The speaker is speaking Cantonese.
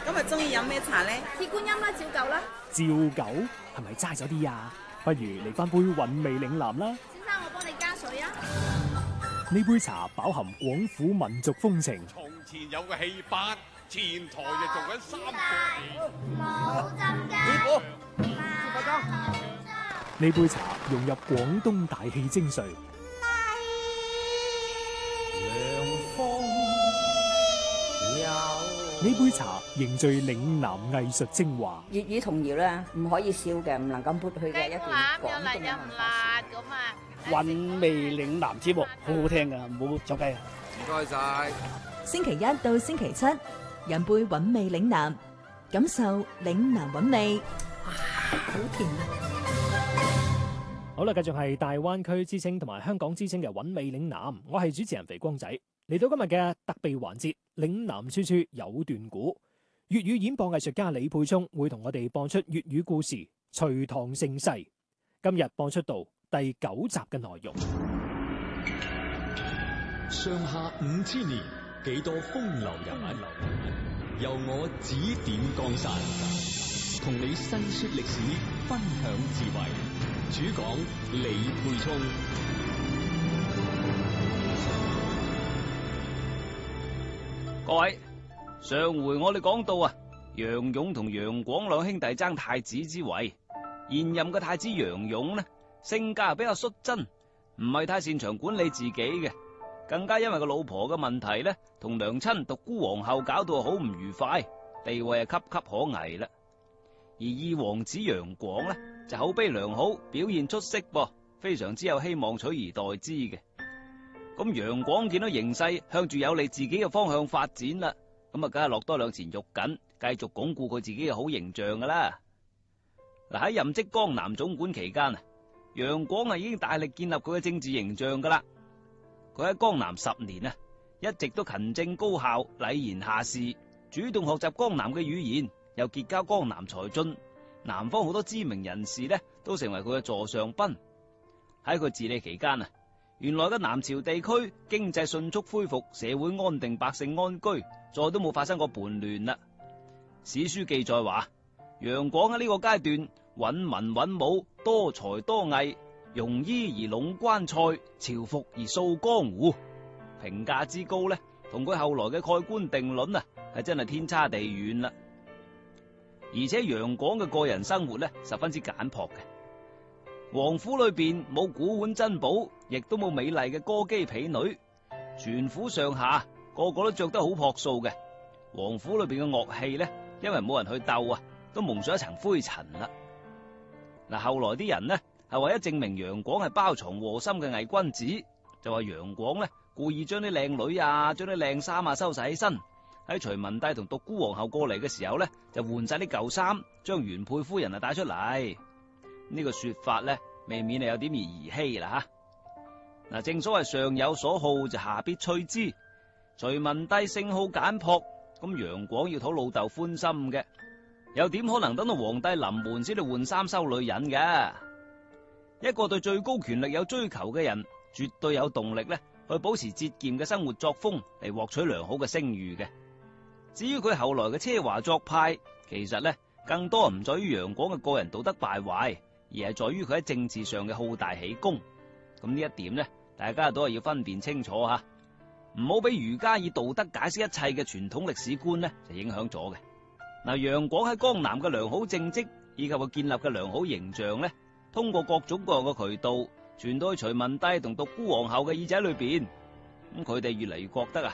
今日中意飲咩茶咧？ 鐵觀音啦，照舊啦。 照舊係咪齋咗啲啊？不如嚟翻杯韻味嶺南啦。 先生，我幫你加水啊。 呢杯茶飽含廣府民族風情。 從前有個戲班，前台就做緊三個冇浸㗎。 呢杯茶融入廣東大氣精髓。呢杯茶凝聚嶺南藝術精華。 粵語童謠咧，唔可以少嘅，唔能夠抹去嘅一段廣東嘅文化。 韻味嶺南節目好好聽噶，唔好走雞啊！ 唔該晒。 星期一到星期七，飲杯韻味嶺南，感受嶺南韻味。哇，好甜啊！ 好啦，繼續係大灣區之聲同埋香港之聲嘅韻味嶺南，我係主持人肥光仔。嚟到今日嘅特備環節，嶺南處處有段古。粵語演播藝術家李沛聰會同我哋播出粵語故事《隋唐盛世》。今日播出到第9集嘅內容。 上下5000年，幾多風流人物，由我指點江山，同你細說歷史，分享智慧。主講李沛聰。 各位，上回我哋講到啊，楊勇同楊廣兩兄弟爭太子之位。現任嘅太子楊勇呢，性格比較率真，唔係太擅長管理自己嘅，更加因為個老婆嘅問題呢，同娘親獨孤皇后搞到好唔愉快，地位岌岌可危啦。而二王子楊廣呢，就口碑良好，表現出色噃，非常之有希望取而代之嘅。咁楊廣見到形勢向住有利自己嘅方向發展啦，咁啊，梗係落多兩錢肉緊，繼續鞏固佢自己嘅好形象噶啦。嗱，喺任職江南總管期間啊，楊廣已經大力建立佢嘅政治形象噶啦。佢喺江南10年啊，一直都勤政高效、禮賢下士，主動學習江南嘅語言，又結交江南才俊，南方好多知名人士呢，都成為佢嘅座上賓。喺佢治理期間啊，原來嘅南朝地區經濟迅速恢復，社會安定，百姓安居，再都冇發生過叛亂啦。史書記載話，楊廣喺呢個階段允文允武，多才多藝，容醫而壟關塞，朝服而掃江湖，評價之高呢，同佢後來嘅蓋棺定論啊，係真係天差地遠啦。而且楊廣嘅個人生活呢，十分之簡樸嘅。王府裏邊冇古玩珍寶，亦都冇美麗嘅歌姬婢女，全府上下個個都着得好樸素嘅。王府裏邊嘅樂器呢，因為冇人去鬥啊，都蒙上一層灰塵啦。嗱，後來啲人呢，係為咗證明楊廣係包藏禍心嘅偽君子，就話楊廣呢故意將啲靚女啊、將啲靚衫啊收晒起身，喺隋文帝同獨孤皇后過嚟嘅時候呢，就換晒啲舊衫，將原配夫人啊帶出嚟。呢個說法呢，未免係有點兒兒戲啦吓。嗱，正所謂上有所好就下必趨之。隋文帝性好簡樸，咁楊廣要討老豆歡心嘅，又點可能等到皇帝臨門先至換衫收女人嘅？一個對最高權力有追求嘅人，絕對有動力呢去保持節儉嘅生活作風，嚟獲取良好嘅聲譽嘅。至於佢後來嘅奢華作派，其實呢更多唔在於楊廣嘅個人道德敗壞，而係在於佢喺政治上嘅好大喜功。咁呢一點呢，大家都係要分辨清楚吓，唔好俾儒家以道德解釋一切嘅傳統歷史觀呢就影響咗嘅。嗱，楊廣喺江南嘅良好政績以及佢建立嘅良好形象呢，通過各種各樣嘅渠道傳到去隋文帝同獨孤皇后嘅耳仔裏邊，咁佢哋越嚟越覺得啊，